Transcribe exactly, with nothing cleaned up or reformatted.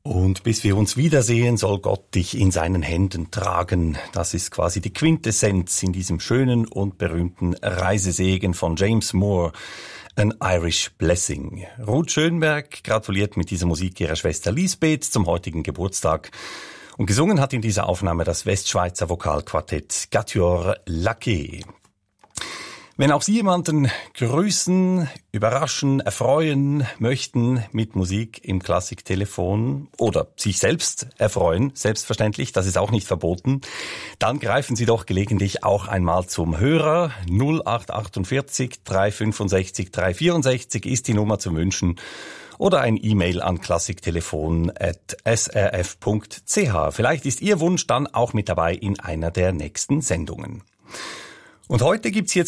Und bis wir uns wiedersehen, soll Gott dich in seinen Händen tragen. Das ist quasi die Quintessenz in diesem schönen und berühmten Reisesegen von James Moore, An Irish Blessing. Ruth Schönberg gratuliert mit dieser Musik ihrer Schwester Lisbeth zum heutigen Geburtstag. Und gesungen hat in dieser Aufnahme das Westschweizer Vokalquartett Quatuor Laquais. Wenn auch Sie jemanden grüßen, überraschen, erfreuen möchten mit Musik im Klassiktelefon oder sich selbst erfreuen, selbstverständlich, das ist auch nicht verboten, dann greifen Sie doch gelegentlich auch einmal zum Hörer. null acht achtundvierzig drei fünfundsechzig drei vierundsechzig ist die Nummer zu wünschen. Oder ein E-Mail an klassiktelefon at s r f punkt c h. Vielleicht ist Ihr Wunsch dann auch mit dabei in einer der nächsten Sendungen. Und heute gibt's hier